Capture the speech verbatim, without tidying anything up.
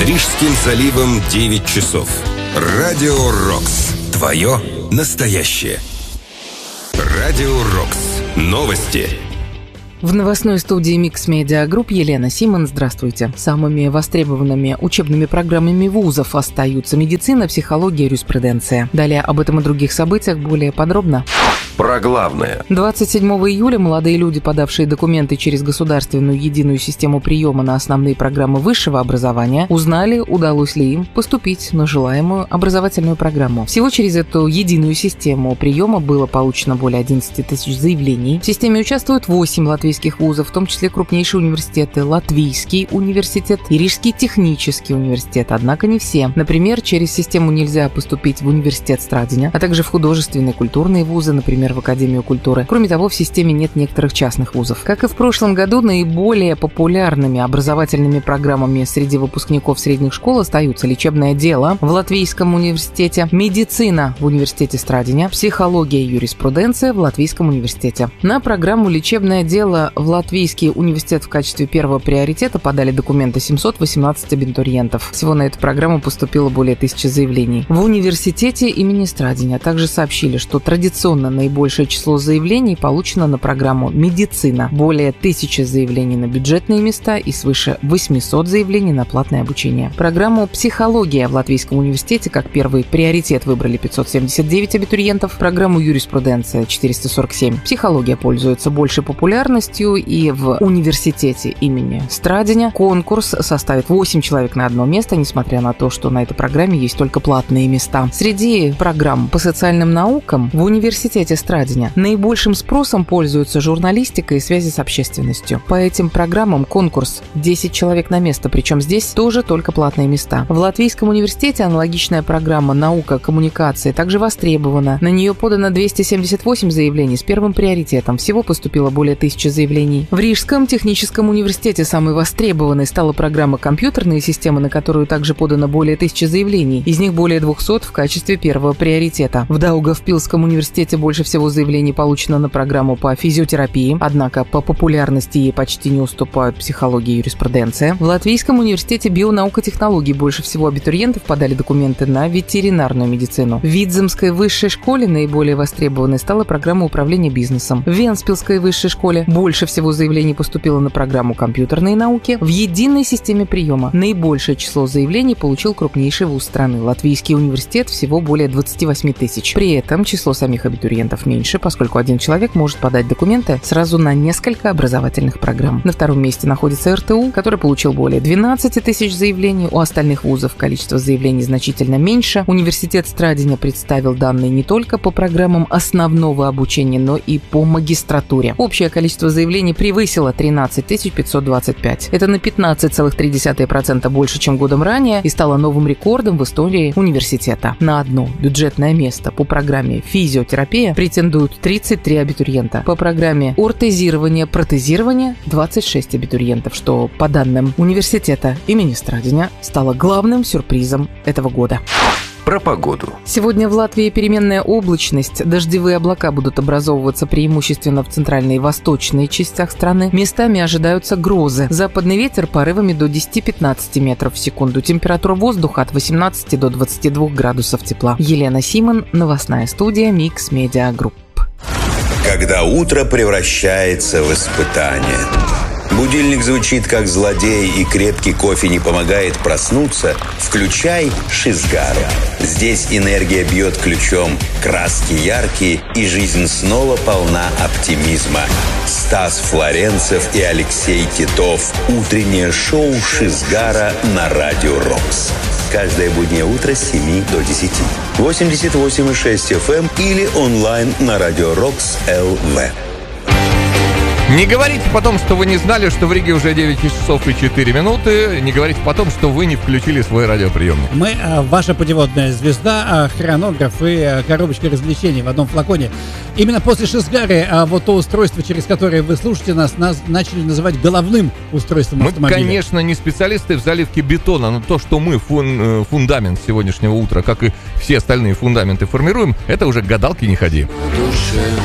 Над Рижским заливом девять часов. Радио Рокс. Твое настоящее. Радио Рокс. Новости. В новостной студии Mix Media Group Елена Симон. Здравствуйте. Самыми востребованными учебными программами вузов остаются медицина, психология, юриспруденция. Далее об этом и других событиях более подробно. Про главное. двадцать седьмого июля молодые люди, подавшие документы через государственную единую систему приема на основные программы высшего образования, узнали, удалось ли им поступить на желаемую образовательную программу. Всего через эту единую систему приема было получено более одиннадцать тысяч заявлений. В системе участвуют восемь латвийских вузов, в том числе крупнейшие университеты: Латвийский университет и Рижский технический университет. Однако не все. Например, через систему нельзя поступить в университет Страдиня, а также в художественные, культурные вузы, например, в Академию культуры. Кроме того, в системе нет некоторых частных вузов. Как и в прошлом году, наиболее популярными образовательными программами среди выпускников средних школ остаются лечебное дело в Латвийском университете, медицина в университете Страдиня, психология и юриспруденция в Латвийском университете. На программу лечебное дело в Латвийский университет в качестве первого приоритета подали документы семьсот восемнадцать абитуриентов. Всего на эту программу поступило более тысячи заявлений. В университете имени Страдиня также сообщили, что традиционно наиболее Большее число заявлений получено на программу «Медицина». Более тысячи заявлений на бюджетные места и свыше восемьсот заявлений на платное обучение. Программу «Психология» в Латвийском университете как первый приоритет выбрали пятьсот семьдесят девять абитуриентов. Программу «Юриспруденция» четыреста сорок семь. Психология пользуется большей популярностью, и в университете имени Страдиня конкурс составит восемь человек на одно место, несмотря на то, что на этой программе есть только платные места. Среди программ по социальным наукам в университете Страдиня наибольшим спросом пользуются журналистика и связи с общественностью. По этим программам конкурс десять человек на место, причем здесь тоже только платные места. В Латвийском университете аналогичная программа «Наука, коммуникации» также востребована. На нее подано двести семьдесят восемь заявлений с первым приоритетом. Всего поступило более тысячи заявлений. В Рижском техническом университете самой востребованной стала программа «Компьютерные системы», на которую также подано более тысячи заявлений. Из них более двухсот в качестве первого приоритета. В Даугавпилском университете больше всего заявлений получено на программу по физиотерапии, однако по популярности ей почти не уступают психология и юриспруденция. В Латвийском университете бионауко-технологий больше всего абитуриентов подали документы на ветеринарную медицину. В Видземской высшей школе наиболее востребованной стала программа управления бизнесом. В Венспилской высшей школе больше всего заявлений поступило на программу компьютерные науки. В единой системе приема наибольшее число заявлений получил крупнейший вуз страны — Латвийский университет, всего более двадцать восемь тысяч. При этом число самих абитуриентов меньше, поскольку один человек может подать документы сразу на несколько образовательных программ. На втором месте находится эр тэ у, который получил более двенадцати тысяч заявлений. У остальных вузов количество заявлений значительно меньше. Университет Страдиня представил данные не только по программам основного обучения, но и по магистратуре. Общее количество заявлений превысило тринадцать тысяч пятьсот двадцать пять. Это на пятнадцать целых три десятых процента больше, чем годом ранее, и стало новым рекордом в истории университета. На одно бюджетное место по программе «Физиотерапия» претендуют тридцать три абитуриента. По программе ортезирования, протезирования двадцать шесть абитуриентов, что, по данным университета имени Страдиня, стало главным сюрпризом этого года. Про погоду. Сегодня в Латвии переменная облачность. Дождевые облака будут образовываться преимущественно в центральной и восточной частях страны. Местами ожидаются грозы. Западный ветер порывами до десяти-пятнадцати метров в секунду. Температура воздуха от восемнадцати до двадцати двух градусов тепла. Елена Симон, новостная студия Mix Media Group. Когда утро превращается в испытание. Будильник звучит как злодей, и крепкий кофе не помогает проснуться. Включай Шизгару. Здесь энергия бьет ключом, краски яркие, и жизнь снова полна оптимизма. Стас Флоренцев и Алексей Титов. Утреннее шоу Шизгара на Радио Рокс. Каждое буднее утро с семи до десяти. восемьдесят восемь и шесть эф эм или онлайн на Радио Рокс эл ви. Не говорите потом, что вы не знали, что в Риге уже девять часов и четыре минуты. Не говорите потом, что вы не включили свой радиоприемник. Мы, ваша путеводная звезда, хронограф и коробочка развлечений в одном флаконе. Именно после Шизгары вот то устройство, через которое вы слушаете нас, нас начали называть головным устройством мы, автомобиля. Мы, конечно, не специалисты в заливке бетона, но то, что мы фун, фундамент сегодняшнего утра, как и все остальные фундаменты формируем, это уже к гадалке не ходи.